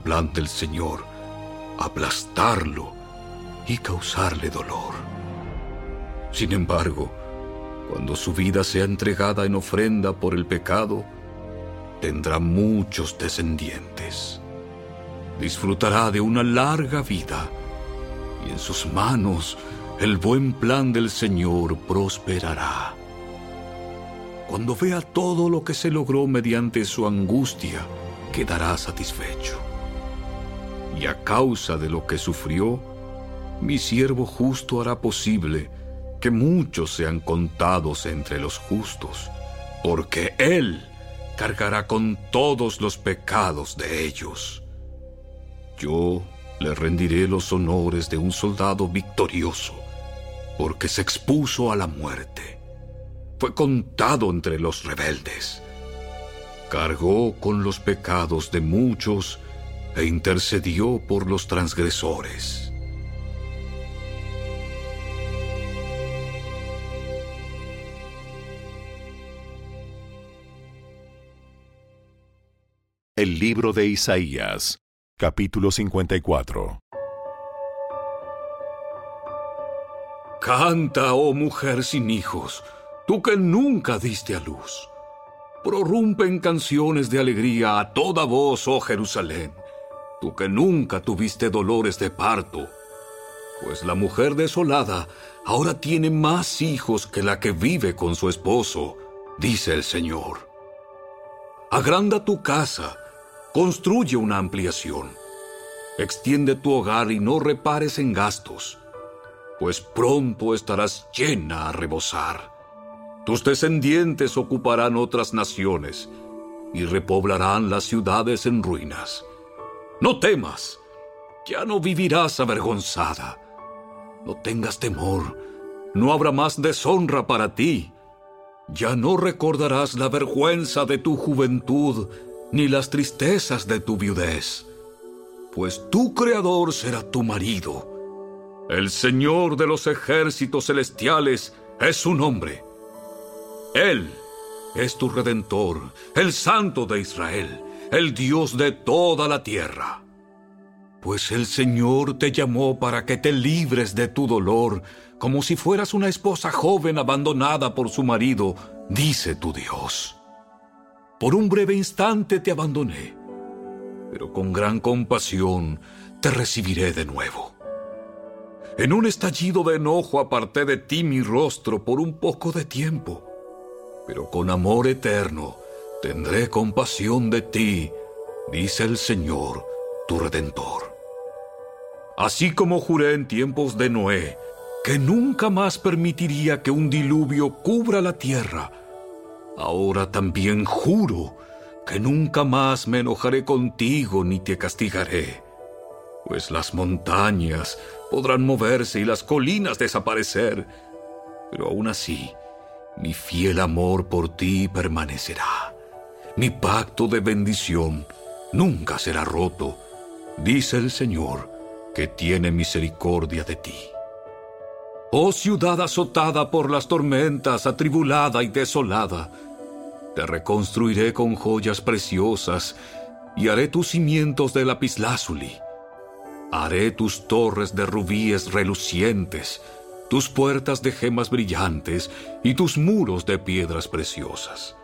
plan del Señor aplastarlo y causarle dolor. Sin embargo, cuando su vida sea entregada en ofrenda por el pecado, tendrá muchos descendientes. Disfrutará de una larga vida y en sus manos el buen plan del Señor prosperará. Cuando vea todo lo que se logró mediante su angustia, quedará satisfecho. Y a causa de lo que sufrió, mi siervo justo hará posible que muchos sean contados entre los justos, porque Él cargará con todos los pecados de ellos. Yo le rendiré los honores de un soldado victorioso, porque se expuso a la muerte. Fue contado entre los rebeldes. Cargó con los pecados de muchos e intercedió por los transgresores. El libro de Isaías, capítulo 54. Canta, oh mujer sin hijos, tú que nunca diste a luz. Prorrumpe en canciones de alegría a toda voz, oh Jerusalén, tú que nunca tuviste dolores de parto. Pues la mujer desolada ahora tiene más hijos que la que vive con su esposo, dice el Señor. Agranda tu casa, construye una ampliación. Extiende tu hogar y no repares en gastos, pues pronto estarás llena a rebosar. Tus descendientes ocuparán otras naciones y repoblarán las ciudades en ruinas. No temas, ya no vivirás avergonzada. No tengas temor, no habrá más deshonra para ti. Ya no recordarás la vergüenza de tu juventud ni las tristezas de tu viudez, pues tu Creador será tu marido. El Señor de los ejércitos celestiales es su nombre. Él es tu Redentor, el Santo de Israel, el Dios de toda la tierra. Pues el Señor te llamó para que te libres de tu dolor, como si fueras una esposa joven abandonada por su marido, dice tu Dios. Por un breve instante te abandoné, pero con gran compasión te recibiré de nuevo. En un estallido de enojo aparté de ti mi rostro por un poco de tiempo, pero con amor eterno tendré compasión de ti, dice el Señor, tu Redentor. Así como juré en tiempos de Noé, que nunca más permitiría que un diluvio cubra la tierra, ahora también juro que nunca más me enojaré contigo ni te castigaré, pues las montañas podrán moverse y las colinas desaparecer, pero aún así mi fiel amor por ti permanecerá. Mi pacto de bendición nunca será roto, dice el Señor, que tiene misericordia de ti. Oh ciudad azotada por las tormentas, atribulada y desolada, te reconstruiré con joyas preciosas y haré tus cimientos de lapislázuli. Haré tus torres de rubíes relucientes, tus puertas de gemas brillantes y tus muros de piedras preciosas.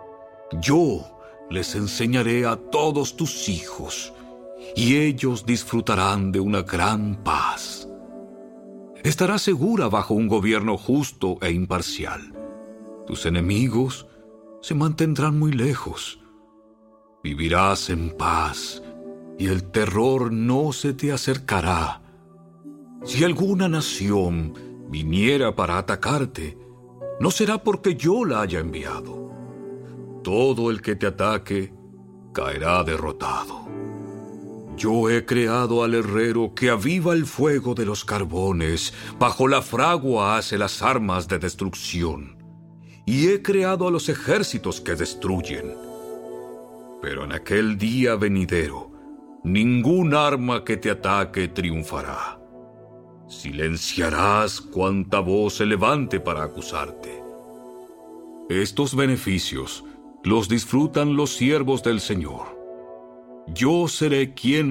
Yo les enseñaré a todos tus hijos, y ellos disfrutarán de una gran paz. Estarás segura bajo un gobierno justo e imparcial. Tus enemigos se mantendrán muy lejos. Vivirás en paz, y el terror no se te acercará. Si alguna nación viniera para atacarte, no será porque yo la haya enviado. Todo el que te ataque caerá derrotado. Yo he creado al herrero que aviva el fuego de los carbones, bajo la fragua hace las armas de destrucción, y he creado a los ejércitos que destruyen. Pero en aquel día venidero, ningún arma que te ataque triunfará. Silenciarás cuanta voz se levante para acusarte. Estos beneficios los disfrutan los siervos del Señor. Yo seré quien